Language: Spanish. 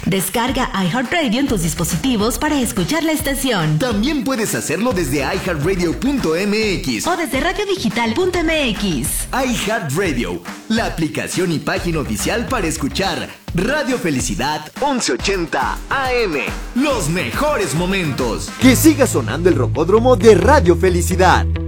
Descarga iHeartRadio en tus dispositivos para escuchar la estación. También puedes hacerlo desde iHeartRadio.mx o desde radiodigital.mx. iHeartRadio, la aplicación y página oficial para escuchar Radio Felicidad 1180 AM. Los mejores momentos. Que siga sonando el rocódromo de Radio Felicidad.